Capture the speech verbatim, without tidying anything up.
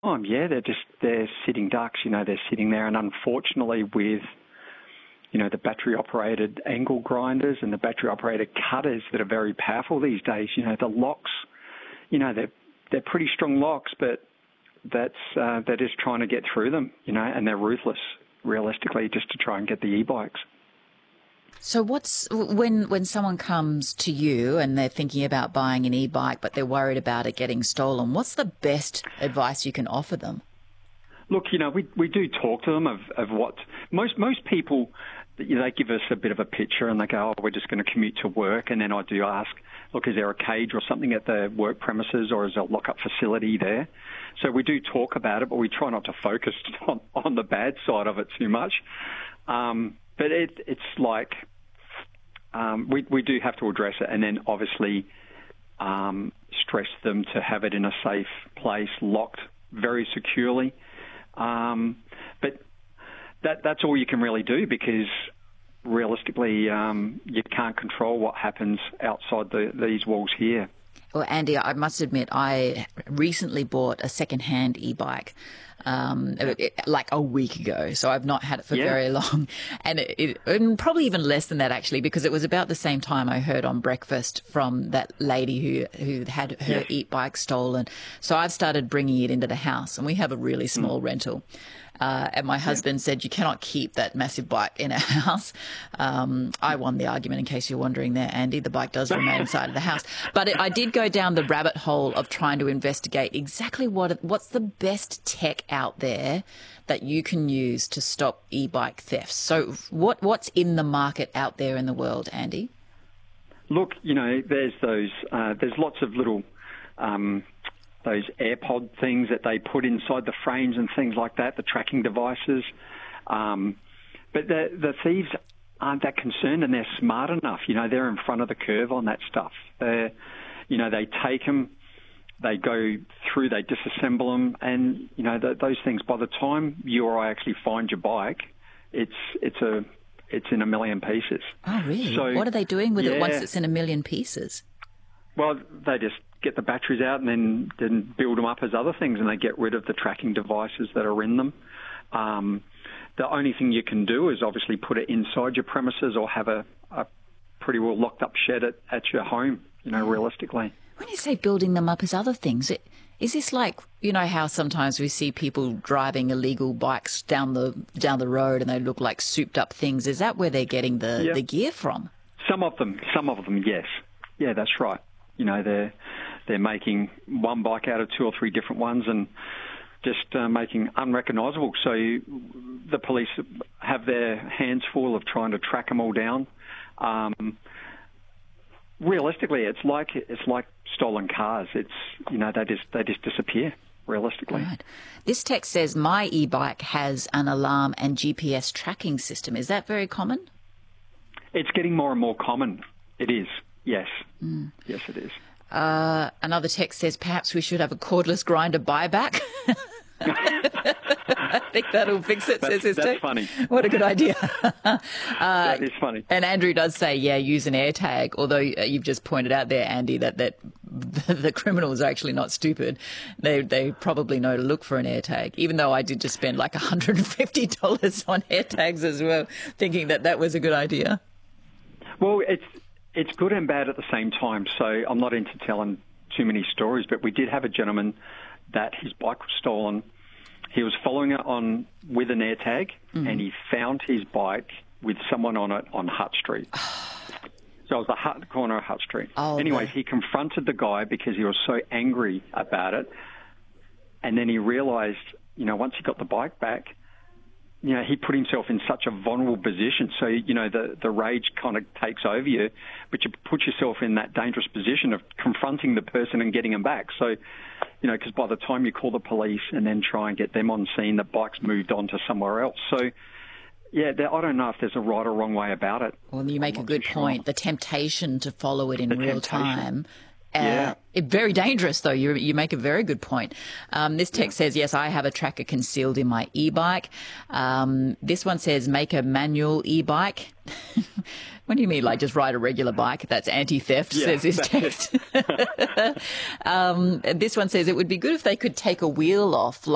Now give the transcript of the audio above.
time, yeah, they're just, they're sitting ducks, you know, they're sitting there, and unfortunately with, you know, the battery-operated angle grinders and the battery-operated cutters that are very powerful these days, you know, the locks, you know, they're, they're pretty strong locks, but that's, uh, they're just trying to get through them, you know, and they're ruthless, realistically, just to try and get the e-bikes. So what's, when when someone comes to you and they're thinking about buying an e-bike but they're worried about it getting stolen, what's the best advice you can offer them? Look, you know, we we do talk to them of, of what most most people, you know, they give us a bit of a picture and they go, oh, we're just going to commute to work. And then I do ask, look, is there a cage or something at the work premises, or is there a lock-up facility there? So we do talk about it, but we try not to focus on, on the bad side of it too much. Um, but it, it's like um, we, we do have to address it, and then obviously um, stress them to have it in a safe place, locked very securely. Um, but that that's all you can really do, because realistically um, you can't control what happens outside the, these walls here. Well, Andy, I must admit, I recently bought a second-hand e-bike, um, like a week ago. So I've not had it for yeah. very long. And it, it, and probably even less than that, actually, because it was about the same time I heard on Breakfast from that lady who, who had her yeah. e-bike stolen. So I've started bringing it into the house, and we have a really small mm. rental. Uh, and my husband yeah. said, you cannot keep that massive bike in our house. Um, I won the argument, in case you're wondering there, Andy. The bike does remain inside of the house. But it, I did go down the rabbit hole of trying to investigate exactly what what's the best tech out there that you can use to stop e-bike thefts. So what what's in the market out there in the world, Andy? Look, you know, there's those, uh, there's lots of little... Um, those AirPod things that they put inside the frames and things like that, the tracking devices. Um, but the, the thieves aren't that concerned, and they're smart enough. You know, they're in front of the curve on that stuff. They're, you know, they take them, they go through, they disassemble them, and, you know, the, those things, by the time you or I actually find your bike, it's it's a it's in a million pieces. Oh, really? So, what are they doing with yeah. it once it's in a million pieces? Well, they just get the batteries out and then, then build them up as other things, and they get rid of the tracking devices that are in them. Um, the only thing you can do is obviously put it inside your premises, or have a, a pretty well locked up shed at, at your home, you know, realistically. When you say building them up as other things, it, is this like, you know, how sometimes we see people driving illegal bikes down the down the road and they look like souped up things? Is that where they're getting the, yeah. the gear from? Some of them, some of them, yes. Yeah, that's right. You know, they're they're making one bike out of two or three different ones and just uh, making unrecognisable. So you, the police have their hands full of trying to track them all down. Um, realistically, it's like it's like stolen cars. It's, you know, they just they just disappear. Realistically, right. This text says my e-bike has an alarm and G P S tracking system. Is that very common? It's getting more and more common. It is. Yes. Mm. Yes, it is. Uh, another text says perhaps we should have a cordless grinder buyback. I think that'll fix it, that's, says this That's text. funny. What a good idea. uh, that is funny. And Andrew does say, yeah, use an AirTag, although you've just pointed out there, Andy, that, that the criminals are actually not stupid. They they probably know to look for an AirTag, even though I did just spend like one hundred fifty dollars on AirTags as well, thinking that that was a good idea. Well, it's... It's good and bad at the same time. So I'm not into telling too many stories, but we did have a gentleman that his bike was stolen. He was following it on with an AirTag, mm-hmm. and he found his bike with someone on it on Hutt Street. So it was the Hutt, corner of Hutt Street. Oh, Anyways, no. he confronted the guy because he was so angry about it. And then he realised, you know, once he got the bike back, you know, he put himself in such a vulnerable position. So, you know, the, the rage kind of takes over you, but you put yourself in that dangerous position of confronting the person and getting them back. So, you know, because by the time you call the police and then try and get them on scene, the bike's moved on to somewhere else. So, yeah, there, I don't know if there's a right or wrong way about it. Well, you make a good point. Sure. The temptation to follow it in the real temptation. time. Uh, yeah. It, very dangerous, though. You you make a very good point. Um, this text yeah. says, yes, I have a tracker concealed in my e-bike. Um, this one says, make a manual e-bike. What do you mean, like just ride a regular bike? That's anti-theft, yeah, says this text. um, this one says, it would be good if they could take a wheel off.